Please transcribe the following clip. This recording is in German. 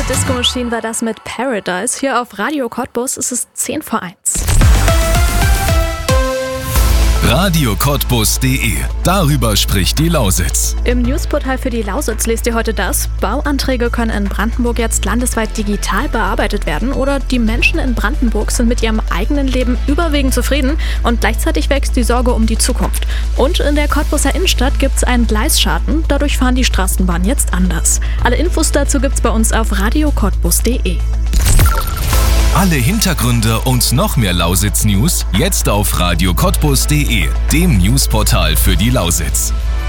Disco Machine war das mit Paradise. Hier auf Radio Cottbus ist es 10 vor 1. radiocottbus.de. Darüber spricht die Lausitz. Im Newsportal für die Lausitz lest ihr heute das: Bauanträge können in Brandenburg jetzt landesweit digital bearbeitet werden, oder die Menschen in Brandenburg sind mit ihrem eigenen Leben überwiegend zufrieden und gleichzeitig wächst die Sorge um die Zukunft. Und in der Cottbuser Innenstadt gibt es einen Gleisschaden, dadurch fahren die Straßenbahnen jetzt anders. Alle Infos dazu gibt's bei uns auf radiocottbus.de. Alle Hintergründe und noch mehr Lausitz-News jetzt auf radiocottbus.de, dem Newsportal für die Lausitz.